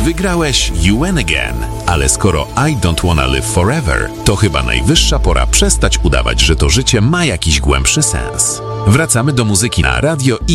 Wygrałeś You Win Again, ale skoro I Don't Wanna Live Forever, to chyba najwyższa pora przestać udawać, że to życie ma jakiś głębszy sens. Wracamy do muzyki na radio